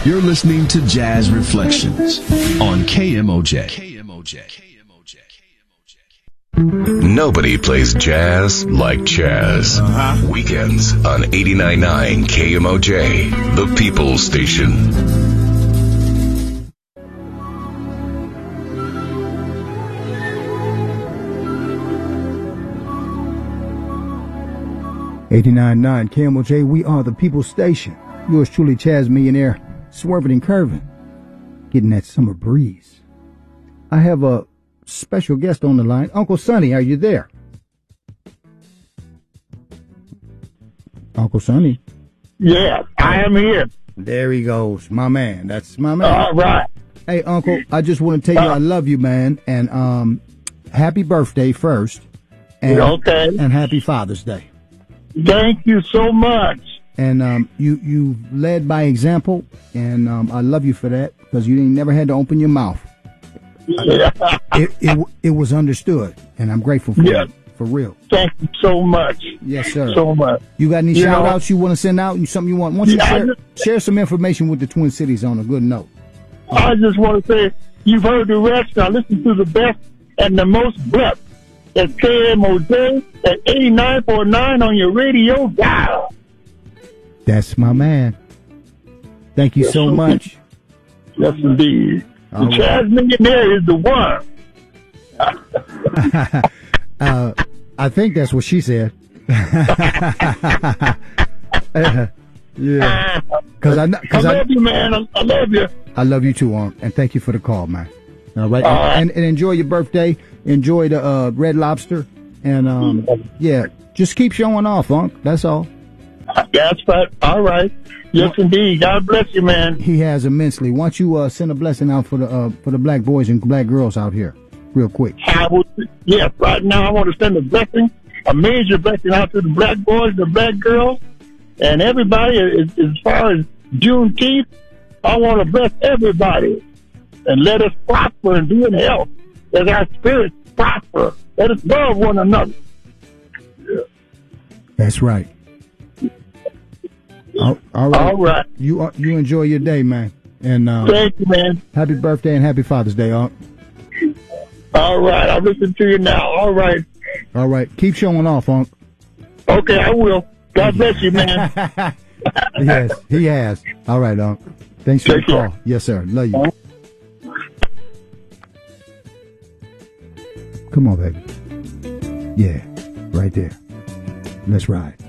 You're listening to Jazz Reflections on KMOJ. Nobody plays jazz like Chaz. Weekends on 89.9 KMOJ, the People's Station. '89.9 KMOJ, we are the People's Station. Yours truly, Chaz Millionaire, swerving and curving, getting that summer breeze. I have a special guest on the line. Uncle Sonny, are you there? Uncle Sonny? Yes, I am here. There he goes. My man. That's my man. All right. Hey, Uncle, I just want to tell you I love you, man. And happy birthday first. And, okay. And happy Father's Day. Thank you so much. And you led by example, and I love you for that, because you never had to open your mouth. Yeah. It was understood, and I'm grateful for it, for real. Thank you so much. Yes, sir. So much. You got any shout outs you want to send out? Something you want? Why don't you share some information with the Twin Cities on a good note? I just want to say, you've heard the rest. Now listen to the best and the most blessed. That's KMOJ at 89.9 on your radio dial. That's my man. Thank you so much. Yes, indeed. The Chaz Millionaire is the one. I think that's what she said. Yeah. I love you, man. I love you. I love you too, Unc. And thank you for the call, man. All right. And enjoy your birthday. Enjoy the Red Lobster. And, just keep showing off, Unc. That's all. That's right. All right. Yes, indeed. God bless you, man. He has immensely. Why don't you send a blessing out for the black boys and black girls out here, real quick? Yes, right now I want to send a major blessing out to the black boys, the black girls, and everybody. As far as Juneteenth, I want to bless everybody and let us prosper and be in health. Let our spirits prosper. Let us love one another. Yeah. That's right. All right. You enjoy your day, man. And thank you, man. Happy birthday and happy Father's Day, Unc. All right, I'll listen to you now. All right. Keep showing off, Unc. Okay, I will. God bless you, man. Yes, he has. All right, Unc. Thanks for the call. Yes, sir. Love you. Come on, baby. Yeah, right there. Let's ride.